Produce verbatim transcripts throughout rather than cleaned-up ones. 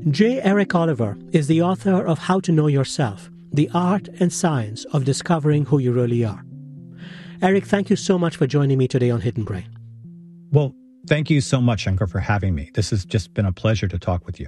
J. Eric Oliver is the author of How to Know Yourself, the art and science of discovering who you really are. Eric, thank you so much for joining me today on Hidden Brain. Well, thank you so much, Shankar, for having me. This has just been a pleasure to talk with you.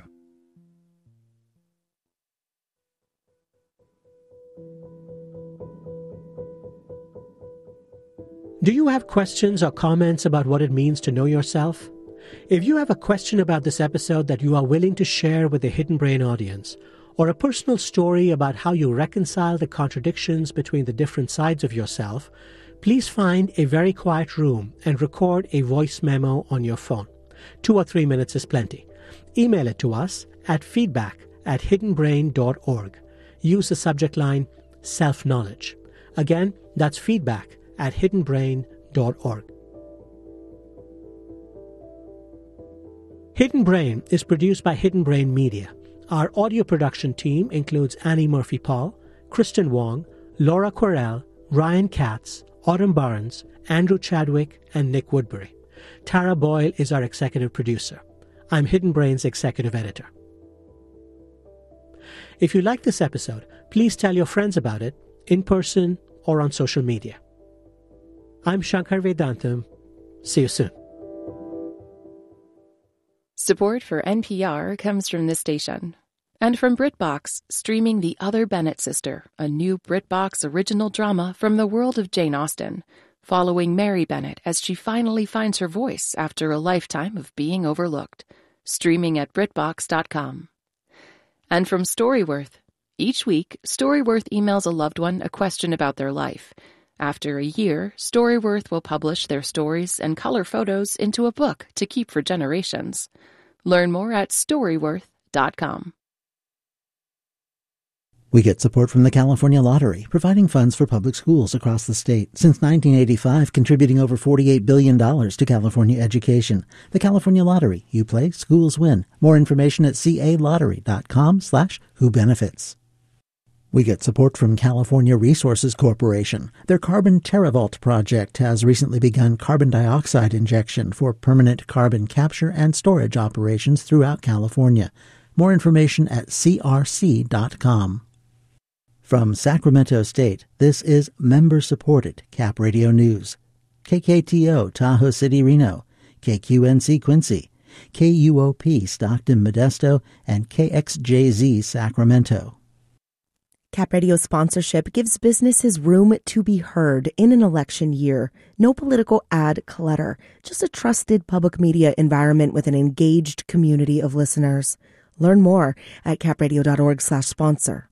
Do you have questions or comments about what it means to know yourself? If you have a question about this episode that you are willing to share with the Hidden Brain audience, or a personal story about how you reconcile the contradictions between the different sides of yourself, please find a very quiet room and record a voice memo on your phone. Two or three minutes is plenty. Email it to us at feedback at hidden brain dot org. Use the subject line self-knowledge. Again, that's feedback at hidden brain dot org. Hidden Brain is produced by Hidden Brain Media. Our audio production team includes Annie Murphy-Paul, Kristen Wong, Laura Querelle, Ryan Katz, Autumn Barnes, Andrew Chadwick, and Nick Woodbury. Tara Boyle is our executive producer. I'm Hidden Brain's executive editor. If you like this episode, please tell your friends about it, in person or on social media. I'm Shankar Vedantam. See you soon. Support for N P R comes from this station. And from BritBox, streaming The Other Bennett Sister, a new BritBox original drama from the world of Jane Austen, following Mary Bennett as she finally finds her voice after a lifetime of being overlooked. Streaming at Brit Box dot com. And from Storyworth, each week, Storyworth emails a loved one a question about their life. After a year, Storyworth will publish their stories and color photos into a book to keep for generations. Learn more at Storyworth dot com. We get support from the California Lottery, providing funds for public schools across the state. Since nineteen eighty-five, contributing over forty-eight billion dollars to California education. The California Lottery. You play, schools win. More information at calottery.com slash who benefits. We get support from California Resources Corporation. Their Carbon TerraVault project has recently begun carbon dioxide injection for permanent carbon capture and storage operations throughout California. More information at c r c dot com. From Sacramento State, this is member-supported Cap Radio News. K K T O Tahoe City, Reno, K Q N C Quincy, K U O P Stockton, Modesto, and K X J Z Sacramento. Cap Radio sponsorship gives businesses room to be heard in an election year. No political ad clutter, just a trusted public media environment with an engaged community of listeners. Learn more at capradio.org slash sponsor.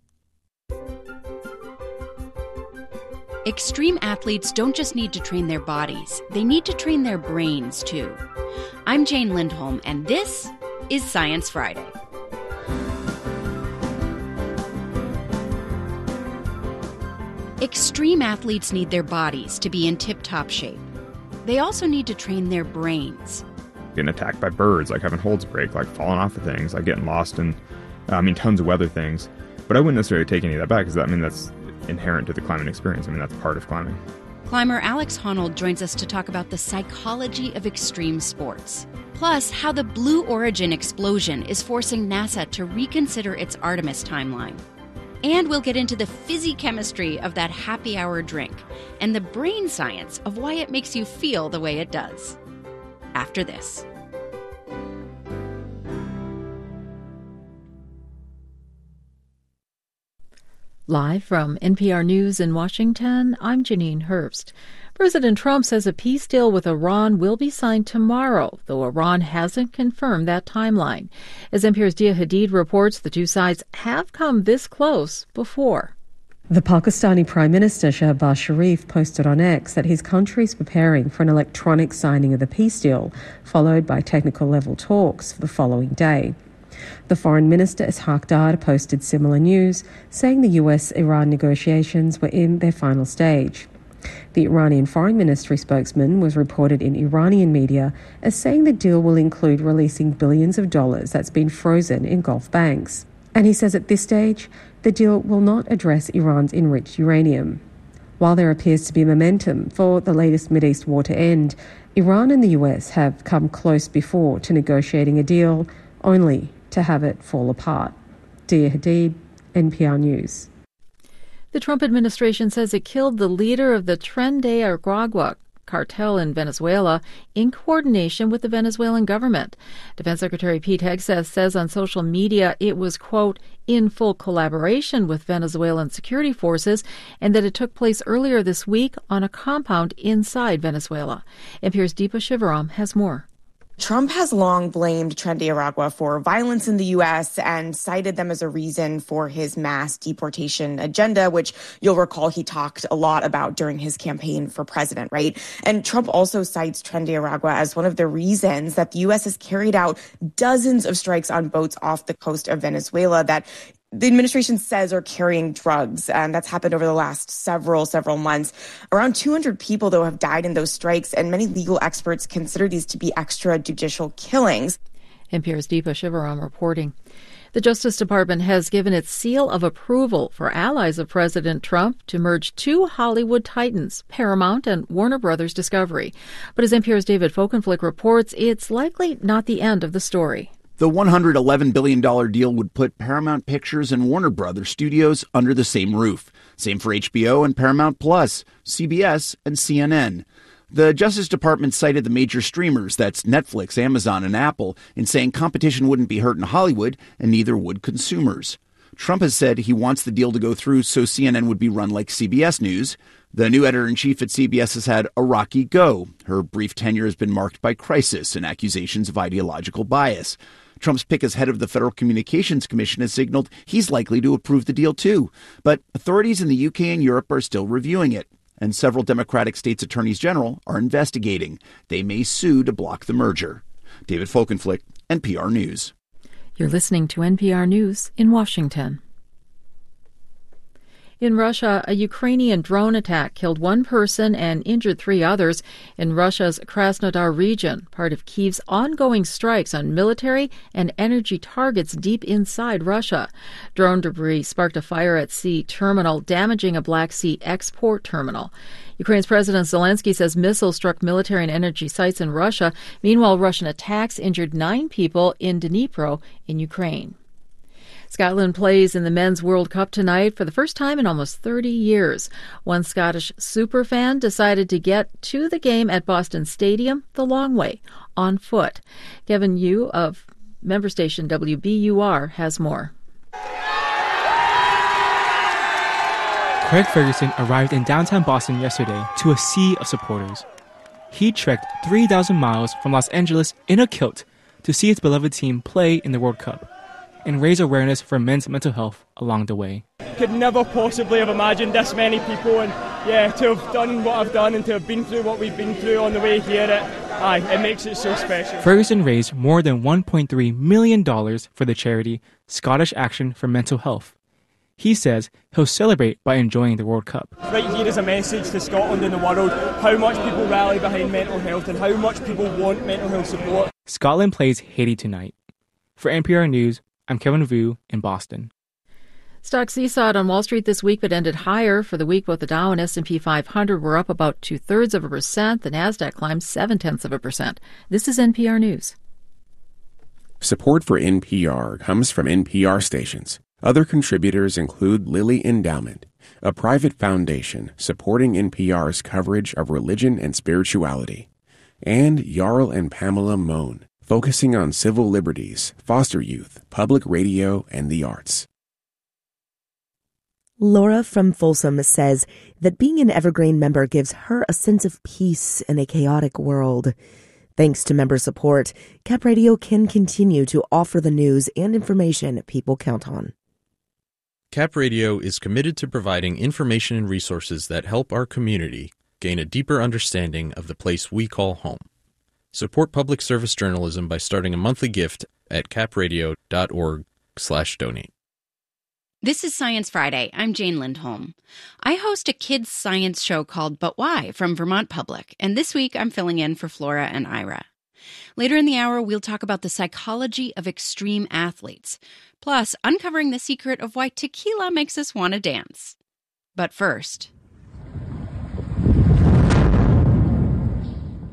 Extreme athletes don't just need to train their bodies, they need to train their brains too. I'm Jane Lindholm, and this is Science Friday. Extreme athletes need their bodies to be in tip-top shape. They also need to train their brains. Getting attacked by birds, like having holds break, like falling off of things, like getting lost in, uh, I mean, tons of weather things. But I wouldn't necessarily take any of that back, because I mean, that's inherent to the climbing experience. I mean, that's part of climbing. Climber Alex Honnold joins us to talk about the psychology of extreme sports. Plus, how the Blue Origin explosion is forcing NASA to reconsider its Artemis timeline. And we'll get into the physichemistry of that happy hour drink and the brain science of why it makes you feel the way it does. After this. Live from N P R News in Washington, I'm Janine Herbst. President Trump says a peace deal with Iran will be signed tomorrow, though Iran hasn't confirmed that timeline. As N P R's Dia Hadid reports, the two sides have come this close before. The Pakistani Prime Minister Shehbaz Sharif posted on X that his country is preparing for an electronic signing of the peace deal, followed by technical-level talks for the following day. The Foreign Minister Ishaq Dar posted similar news, saying the U S-Iran negotiations were in their final stage. The Iranian Foreign Ministry spokesman was reported in Iranian media as saying the deal will include releasing billions of dollars that's been frozen in Gulf banks. And he says at this stage, the deal will not address Iran's enriched uranium. While there appears to be momentum for the latest Mideast war to end, Iran and the U S have come close before to negotiating a deal, only to have it fall apart. Dia Hadid, N P R News. The Trump administration says it killed the leader of the Tren de Aragua cartel in Venezuela in coordination with the Venezuelan government. Defense Secretary Pete Hegseth says on social media it was, quote, in full collaboration with Venezuelan security forces and that it took place earlier this week on a compound inside Venezuela. N P R's Deepa Shivaram has more. Trump has long blamed Tren de Aragua for violence in the U S and cited them as a reason for his mass deportation agenda, which you'll recall he talked a lot about during his campaign for president, right? And Trump also cites Tren de Aragua as one of the reasons that the U S has carried out dozens of strikes on boats off the coast of Venezuela that the administration says are carrying drugs, and that's happened over the last several, several months. Around two hundred people, though, have died in those strikes, and many legal experts consider these to be extrajudicial killings. N P R's Deepa Shivaram reporting. The Justice Department has given its seal of approval for allies of President Trump to merge two Hollywood titans, Paramount and Warner Brothers Discovery. But as N P R's David Folkenflik reports, it's likely not the end of the story. The one hundred eleven billion dollars deal would put Paramount Pictures and Warner Brothers Studios under the same roof. Same for H B O and Paramount Plus, C B S and C N N. The Justice Department cited the major streamers, that's Netflix, Amazon, and Apple, in saying competition wouldn't be hurt in Hollywood, and neither would consumers. Trump has said he wants the deal to go through so C N N would be run like C B S News. The new editor-in-chief at C B S has had a rocky go. Her brief tenure has been marked by crisis and accusations of ideological bias. Trump's pick as head of the Federal Communications Commission has signaled he's likely to approve the deal, too. But authorities in the U K and Europe are still reviewing it, and several Democratic states' attorneys general are investigating. They may sue to block the merger. David Folkenflik, N P R News. You're listening to N P R News in Washington. In Russia, a Ukrainian drone attack killed one person and injured three others in Russia's Krasnodar region, part of Kyiv's ongoing strikes on military and energy targets deep inside Russia. Drone debris sparked a fire at sea terminal, damaging a Black Sea export terminal. Ukraine's President Zelensky says missiles struck military and energy sites in Russia. Meanwhile, Russian attacks injured nine people in Dnipro in Ukraine. Scotland plays in the Men's World Cup tonight for the first time in almost thirty years. One Scottish superfan decided to get to the game at Boston Stadium the long way, on foot. Kevin Yu of member station W B U R has more. Craig Ferguson arrived in downtown Boston yesterday to a sea of supporters. He trekked three thousand miles from Los Angeles in a kilt to see his beloved team play in the World Cup and raise awareness for men's mental health along the way. Could never possibly have imagined this many people, and yeah, to have done what I've done and to have been through what we've been through on the way here, it, aye, it makes it so special. Ferguson raised more than one point three million dollars for the charity Scottish Action for Mental Health. He says he'll celebrate by enjoying the World Cup. Right here is a message to Scotland and the world, how much people rally behind mental health and how much people want mental health support. Scotland plays Haiti tonight. For N P R News, I'm Kevin Vu in Boston. Stocks seesawed on Wall Street this week but ended higher. For the week, both the Dow and S and P five hundred were up about two-thirds of a percent. The Nasdaq climbed seven-tenths of a percent. This is N P R News. Support for N P R comes from N P R stations. Other contributors include Lilly Endowment, a private foundation supporting N P R's coverage of religion and spirituality, and Jarl and Pamela Mohn, focusing on civil liberties, foster youth, public radio, and the arts. Laura from Folsom says that being an Evergreen member gives her a sense of peace in a chaotic world. Thanks to member support, Cap Radio can continue to offer the news and information people count on. Cap Radio is committed to providing information and resources that help our community gain a deeper understanding of the place we call home. Support public service journalism by starting a monthly gift at capradio.org slash donate. This is Science Friday. I'm Jane Lindholm. I host a kids' science show called But Why from Vermont Public, and this week I'm filling in for Flora and Ira. Later in the hour, we'll talk about the psychology of extreme athletes, plus uncovering the secret of why tequila makes us want to dance. But first...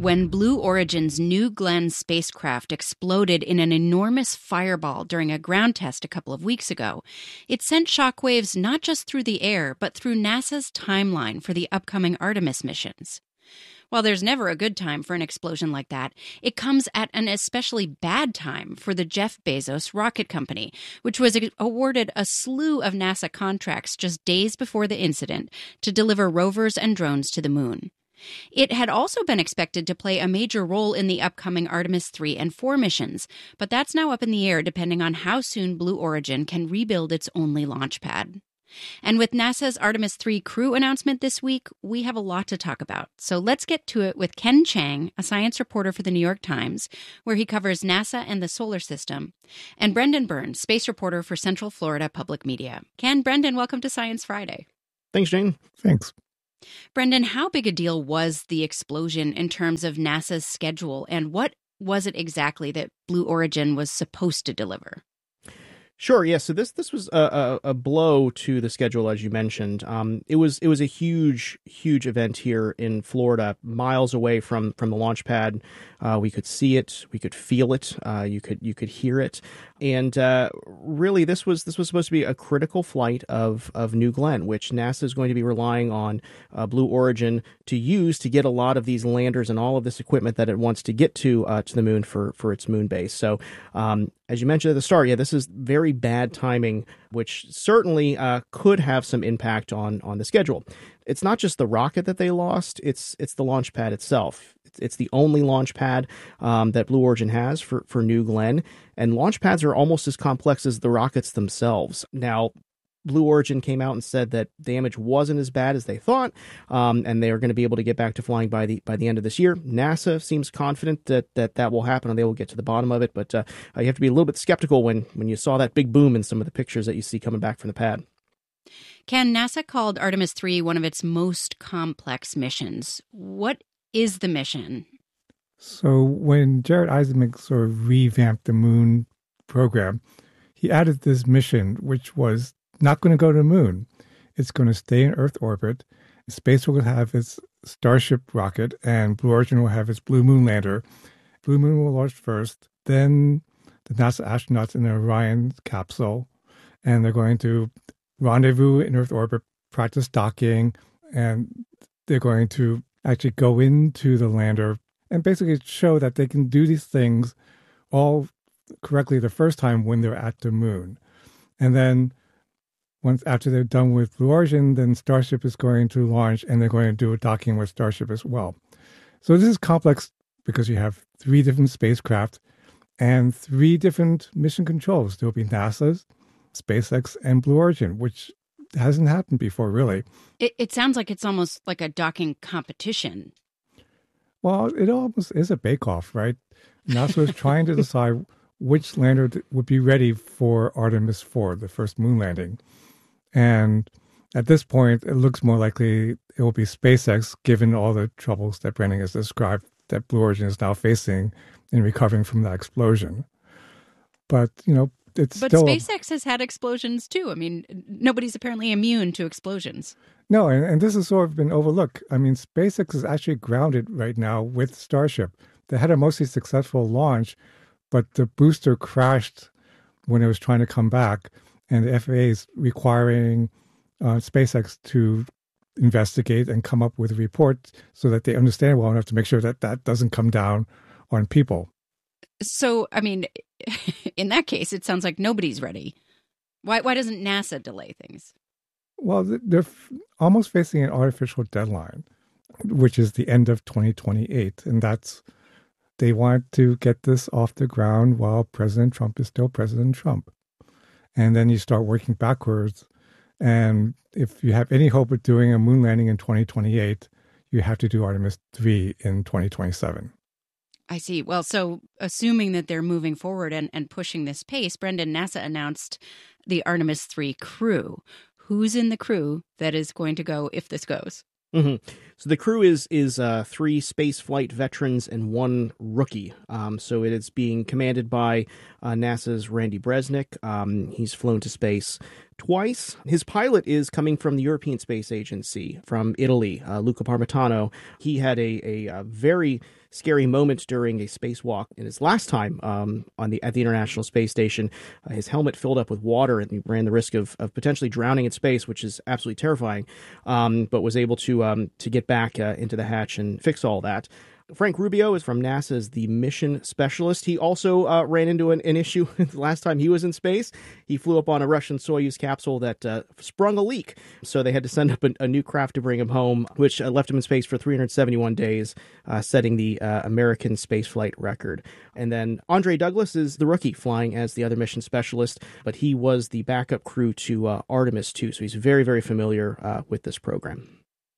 When Blue Origin's New Glenn spacecraft exploded in an enormous fireball during a ground test a couple of weeks ago, it sent shockwaves not just through the air, but through NASA's timeline for the upcoming Artemis missions. While there's never a good time for an explosion like that, it comes at an especially bad time for the Jeff Bezos rocket company, which was awarded a slew of NASA contracts just days before the incident to deliver rovers and drones to the moon. It had also been expected to play a major role in the upcoming Artemis three and four missions, but that's now up in the air depending on how soon Blue Origin can rebuild its only launch pad. And with NASA's Artemis three crew announcement this week, we have a lot to talk about. So let's get to it with Ken Chang, a science reporter for the New York Times, where he covers NASA and the solar system, and Brendan Burns, space reporter for Central Florida Public Media. Ken, Brendan, welcome to Science Friday. Thanks, Jane. Thanks. Brendan, how big a deal was the explosion in terms of NASA's schedule, and what was it exactly that Blue Origin was supposed to deliver? Sure. Yeah. So this this was a, a, a blow to the schedule, as you mentioned. Um, it was it was a huge, huge event here in Florida, miles away from from the launch pad. Uh, we could see it, we could feel it, uh, you could you could hear it, and uh, really, this was this was supposed to be a critical flight of of New Glenn, which NASA is going to be relying on uh, Blue Origin to use to get a lot of these landers and all of this equipment that it wants to get to uh, to the moon for for its moon base. So. Um, As you mentioned at the start, yeah, this is very bad timing, which certainly uh, could have some impact on on the schedule. It's not just the rocket that they lost; it's it's the launch pad itself. It's, it's the only launch pad um, that Blue Origin has for for New Glenn, and launch pads are almost as complex as the rockets themselves. Now, Blue Origin came out and said that damage wasn't as bad as they thought, um, and they are going to be able to get back to flying by the by the end of this year. NASA seems confident that that, that will happen and they will get to the bottom of it, but uh, you have to be a little bit skeptical when, when you saw that big boom in some of the pictures that you see coming back from the pad. Ken, NASA called Artemis three one of its most complex missions. What is the mission? So when Jared Isaacman sort of revamped the moon program, he added this mission, which was not going to go to the moon. It's going to stay in Earth orbit. Space will have its Starship rocket, and Blue Origin will have its Blue Moon lander. Blue Moon will launch first, then the NASA astronauts in the Orion capsule, and they're going to rendezvous in Earth orbit, practice docking, and they're going to actually go into the lander and basically show that they can do these things all correctly the first time when they're at the moon. And then once after they're done with Blue Origin, then Starship is going to launch and they're going to do a docking with Starship as well. So this is complex because you have three different spacecraft and three different mission controls. There'll be NASA's, SpaceX, and Blue Origin, which hasn't happened before, really. It, it sounds like it's almost like a docking competition. Well, it almost is a bake-off, right? NASA is trying to decide which lander would be ready for Artemis four, the first moon landing. And at this point, it looks more likely it will be SpaceX, given all the troubles that Brendan has described that Blue Origin is now facing in recovering from that explosion. But, you know, it's but still... But SpaceX has had explosions, too. I mean, nobody's apparently immune to explosions. No, and, and this has sort of been overlooked. I mean, SpaceX is actually grounded right now with Starship. They had a mostly successful launch, but the booster crashed when it was trying to come back. And the F A A is requiring uh, SpaceX to investigate and come up with a report so that they understand well enough to make sure that that doesn't come down on people. So, I mean, in that case, it sounds like nobody's ready. Why, why doesn't NASA delay things? Well, they're f- almost facing an artificial deadline, which is the end of twenty twenty-eight. And that's, they want to get this off the ground while President Trump is still President Trump. And then you start working backwards. And if you have any hope of doing a moon landing in twenty twenty-eight, you have to do Artemis three in twenty twenty-seven. I see. Well, so assuming that they're moving forward and, and pushing this pace, Brendan, NASA announced the Artemis three crew. Who's in the crew that is going to go if this goes? Mm-hmm. So the crew is is uh, three space flight veterans and one rookie. Um, so it is being commanded by uh, NASA's Randy Bresnik. Um, he's flown to space twice. His pilot is coming from the European Space Agency from Italy, uh, Luca Parmitano. He had a, a, a very scary moment during a spacewalk in his last time um, on the at the International Space Station. Uh, his helmet filled up with water, and he ran the risk of, of potentially drowning in space, which is absolutely terrifying, um, but was able to um, to get back uh, into the hatch and fix all that. Frank Rubio is from NASA as the mission specialist. He also uh, ran into an, an issue the last time he was in space. He flew up on a Russian Soyuz capsule that uh, sprung a leak. So they had to send up a, a new craft to bring him home, which uh, left him in space for three hundred seventy-one days, uh, setting the uh, American spaceflight record. And then Andre Douglas is the rookie flying as the other mission specialist, but he was the backup crew to uh, Artemis two. So he's very, very familiar uh, with this program.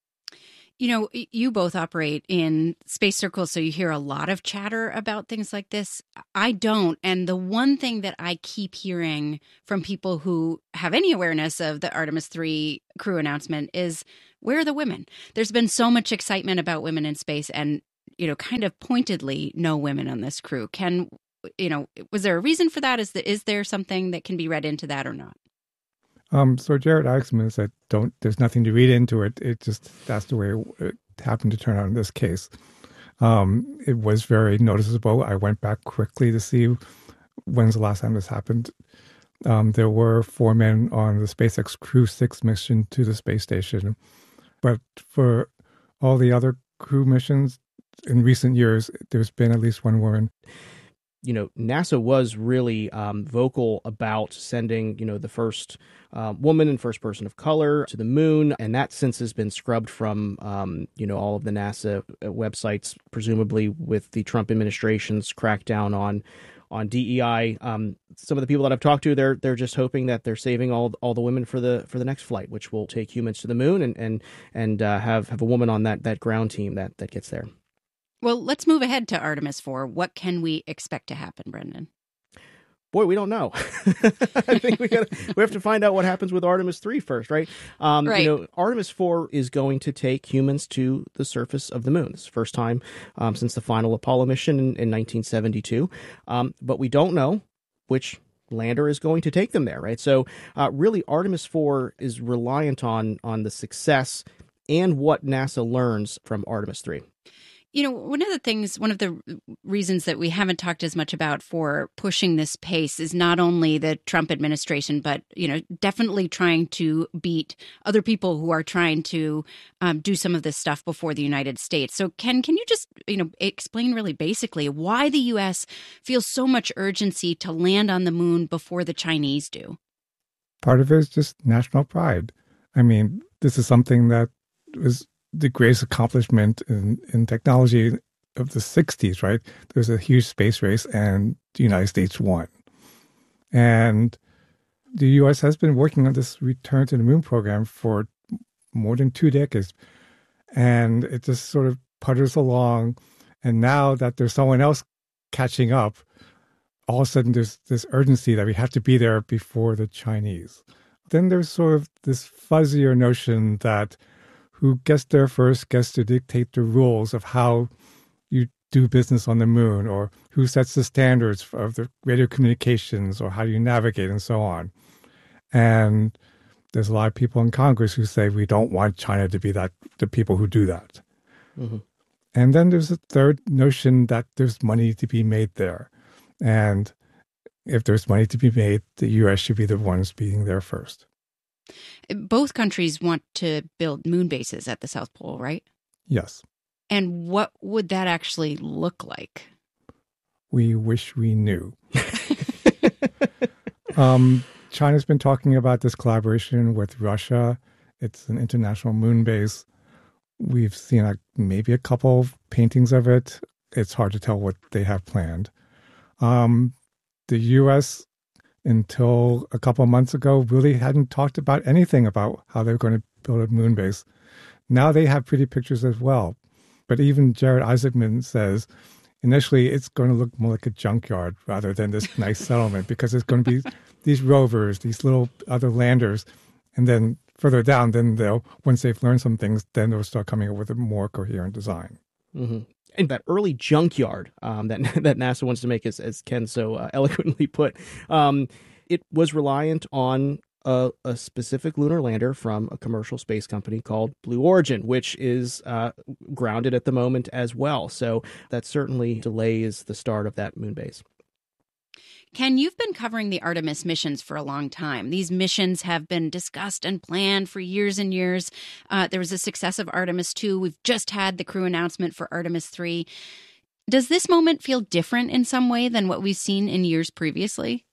You know, you both operate in space circles, so you hear a lot of chatter about things like this. I don't. And the one thing that I keep hearing from people who have any awareness of the Artemis three crew announcement is, where are the women? There's been so much excitement about women in space and, you know, kind of pointedly no women on this crew. Can, you know, was there a reason for that? Is, the, is there something that can be read into that or not? Um, so Jared Isaacman said, "Don't. There's nothing to read into it. It just that's the way it happened to turn out in this case." Um, it was very noticeable. I went back quickly to see when's the last time this happened. Um, there were four men on the SpaceX Crew six mission to the space station, but for all the other crew missions in recent years, there's been at least one woman. You know, NASA was really um, vocal about sending, you know, the first uh, woman and first person of color to the moon. And that since has been scrubbed from, um, you know, all of the NASA websites, presumably with the Trump administration's crackdown on on D E I. Um, some of the people that I've talked to, they're they're just hoping that they're saving all all the women for the for the next flight, which will take humans to the moon and and and uh, have have a woman on that that ground team that that gets there. Well, let's move ahead to Artemis four. What can we expect to happen, Brendan? Boy, we don't know. I think we got we have to find out what happens with Artemis three first, right? Um, right. You know, Artemis four is going to take humans to the surface of the moon. It's the first time um, since the final Apollo mission in, in nineteen seventy-two. Um, but we don't know which lander is going to take them there, right? So uh, really, Artemis four is reliant on on the success and what NASA learns from Artemis three. You know, one of the things, one of the reasons that we haven't talked as much about for pushing this pace is not only the Trump administration, but, you know, definitely trying to beat other people who are trying to um, do some of this stuff before the United States. So, Ken, can you just, you know, explain really basically why the U S feels so much urgency to land on the moon before the Chinese do? Part of it is just national pride. I mean, this is something that was the greatest accomplishment in, in technology of the sixties, right? There was a huge space race and the United States won. And the U S has been working on this return to the moon program for more than two decades. And it just sort of putters along. And now that there's someone else catching up, all of a sudden there's this urgency that we have to be there before the Chinese. Then there's sort of this fuzzier notion that who gets there first gets to dictate the rules of how you do business on the moon, or who sets the standards of the radio communications, or how you navigate, and so on. And there's a lot of people in Congress who say we don't want China to be that the people who do that. Mm-hmm. And then there's a third notion that there's money to be made there. And if there's money to be made, the U S should be the ones being there first. Both countries want to build moon bases at the South Pole, right? Yes. And what would that actually look like? We wish we knew. um, China's been talking about this collaboration with Russia. It's an international moon base. We've seen like maybe a couple of paintings of it. It's hard to tell what they have planned. Um, the U S until a couple of months ago, really hadn't talked about anything about how they're going to build a moon base. Now they have pretty pictures as well. But even Jared Isaacman says, initially it's going to look more like a junkyard rather than this nice settlement, because it's going to be these rovers, these little other landers. And then further down, then they'll, once they've learned some things, then they'll start coming up with a more coherent design. Mm-hmm. And that early junkyard um, that that NASA wants to make, as, as Ken so uh, eloquently put, um, it was reliant on a, a specific lunar lander from a commercial space company called Blue Origin, which is uh, grounded at the moment as well. So that certainly delays the start of that moon base. Ken, you've been covering the Artemis missions for a long time. These missions have been discussed and planned for years and years. Uh, there was a success of Artemis two. We've just had the crew announcement for Artemis three. Does this moment feel different in some way than what we've seen in years previously?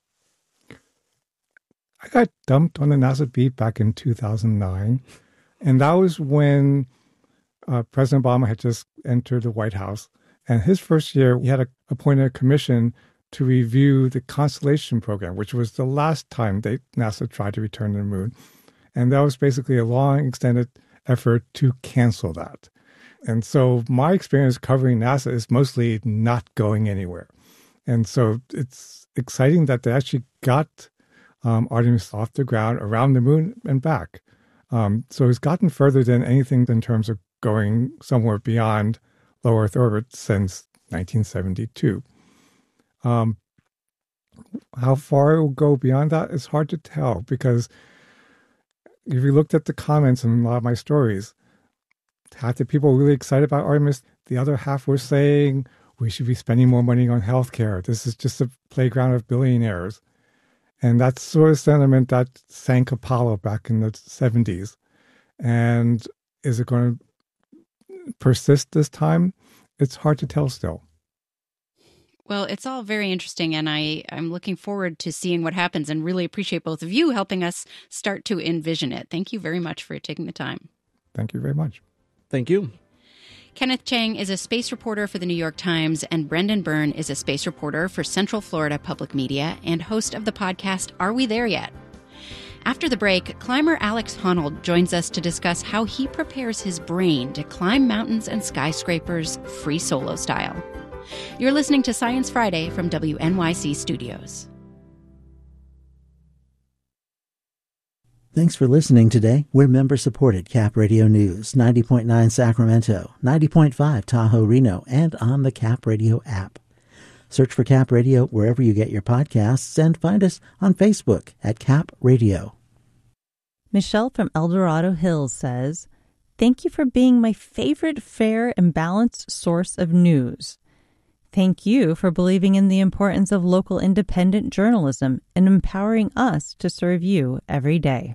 I got dumped on the NASA beat back in two thousand nine, and that was when uh, President Obama had just entered the White House. And his first year, he had a, appointed a commission to review the Constellation program, which was the last time they, NASA tried to return to the moon. And that was basically a long, extended effort to cancel that. And so my experience covering NASA is mostly not going anywhere. And so it's exciting that they actually got um, Artemis off the ground, around the moon and back. Um, so it's gotten further than anything in terms of going somewhere beyond low Earth orbit since nineteen seventy-two. Um, how far it will go beyond that is hard to tell, because if you looked at the comments in a lot of my stories, half the people were really excited about Artemis. The other half were saying we should be spending more money on healthcare. This is just a playground of billionaires. And that's sort of sentiment that sank Apollo back in the seventies. And is it going to persist this time? It's hard to tell still. Well, it's all very interesting, and I, I'm looking forward to seeing what happens and really appreciate both of you helping us start to envision it. Thank you very much for taking the time. Thank you very much. Thank you. Kenneth Chang is a space reporter for the New York Times, and Brendan Byrne is a space reporter for Central Florida Public Media and host of the podcast Are We There Yet? After the break, climber Alex Honnold joins us to discuss how he prepares his brain to climb mountains and skyscrapers free solo style. You're listening to Science Friday from W N Y C Studios. Thanks for listening today. We're member-supported Cap Radio News, ninety point nine Sacramento, ninety point five Tahoe Reno, and on the Cap Radio app. Search for Cap Radio wherever you get your podcasts and find us on Facebook at Cap Radio. Michelle from El Dorado Hills says, "Thank you for being my favorite fair and balanced source of news. Thank you for believing in the importance of local independent journalism and empowering us to serve you every day."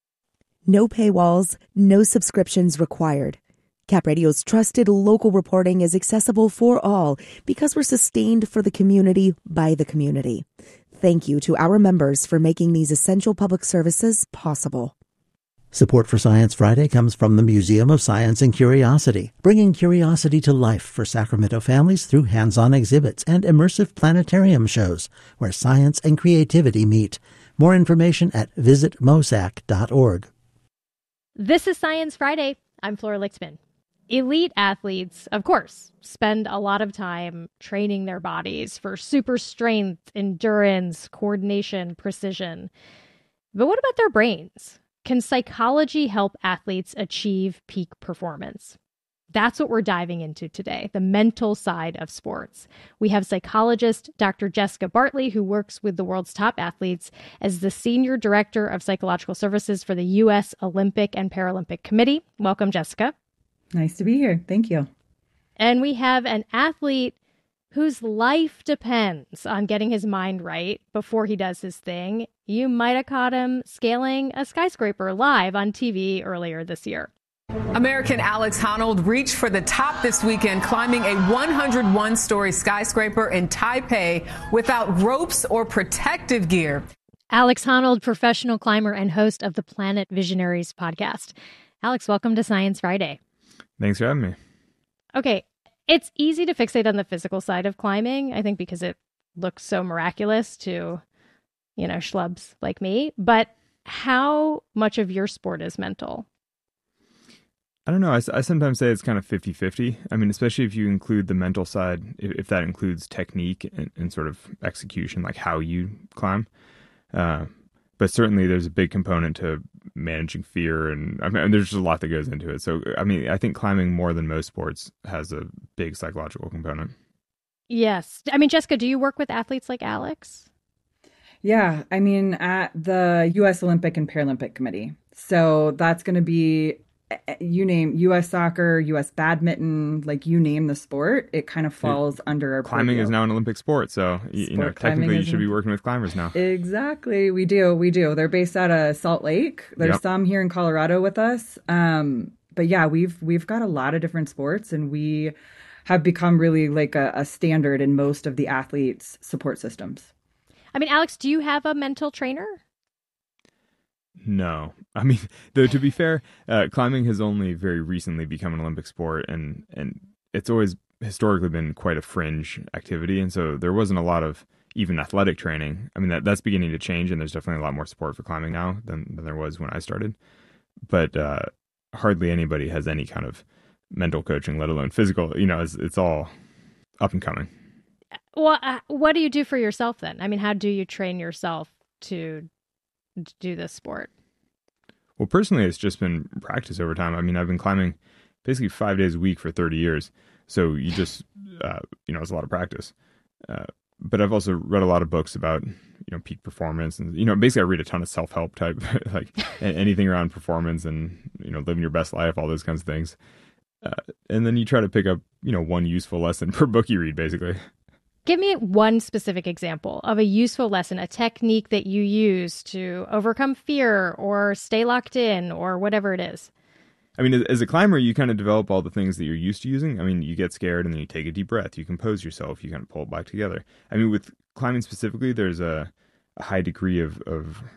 No paywalls, no subscriptions required. Cap Radio's trusted local reporting is accessible for all because we're sustained for the community by the community. Thank you to our members for making these essential public services possible. Support for Science Friday comes from the Museum of Science and Curiosity, bringing curiosity to life for Sacramento families through hands-on exhibits and immersive planetarium shows where science and creativity meet. More information at visit mosac dot org. This is Science Friday. I'm Flora Lichtman. Elite athletes, of course, spend a lot of time training their bodies for super strength, endurance, coordination, precision. But what about their brains? Can psychology help athletes achieve peak performance? That's what we're diving into today, the mental side of sports. We have psychologist Doctor Jessica Bartley, who works with the world's top athletes as the Senior Director of Psychological Services for the U S Olympic and Paralympic Committee. Welcome, Jessica. Nice to be here. Thank you. And we have an athlete whose life depends on getting his mind right before he does his thing. You might have caught him scaling a skyscraper live on T V earlier this year. American Alex Honnold reached for the top this weekend, climbing a one hundred one story skyscraper in Taipei without ropes or protective gear. Alex Honnold, professional climber and host of the Planet Visionaries podcast. Alex, welcome to Science Friday. Thanks for having me. Okay, it's easy to fixate on the physical side of climbing, I think because it looks so miraculous to, you know, schlubs like me. But how much of your sport is mental? I don't know. I, I sometimes say it's kind of fifty-fifty. I mean, especially if you include the mental side, if, if that includes technique and, and sort of execution, like how you climb. Uh, but certainly there's a big component to managing fear, and I mean, there's just a lot that goes into it. So, I mean, I think climbing more than most sports has a big psychological component. Yes. I mean, Jessica, do you work with athletes like Alex? Yeah, I mean, at the U S Olympic and Paralympic Committee. So that's going to be, you name U S soccer, U S badminton, like you name the sport, it kind of falls it, under our climbing purview. Is now an Olympic sport, so you, you know technically you should be working with climbers now. Exactly, we do, we do. They're based out of Salt Lake. There's yep. some here in Colorado with us, um, but yeah, we've we've got a lot of different sports, and we have become really like a, a standard in most of the athletes' support systems. I mean, Alex, do you have a mental trainer? No. I mean, though, to be fair, uh, climbing has only very recently become an Olympic sport, and, and it's always historically been quite a fringe activity. And so there wasn't a lot of even athletic training. I mean, that that's beginning to change, and there's definitely a lot more support for climbing now than, than there was when I started. But uh, hardly anybody has any kind of mental coaching, let alone physical. You know, it's, it's all up and coming. Well, uh, what do you do for yourself then? I mean, how do you train yourself to do this sport? Well, personally, it's just been practice over time. I mean, I've been climbing basically five days a week for thirty years. So you just, uh, you know, it's a lot of practice. Uh, but I've also read a lot of books about, you know, peak performance. And, you know, basically I read a ton of self-help type, like anything around performance and, you know, living your best life, all those kinds of things. Uh, and then you try to pick up, you know, one useful lesson per book you read, basically. Give me one specific example of a useful lesson, a technique that you use to overcome fear or stay locked in or whatever it is. I mean, as a climber, you kind of develop all the things that you're used to using. I mean, you get scared and then you take a deep breath. You compose yourself. You kind of pull it back together. I mean, with climbing specifically, there's a, a high degree of, of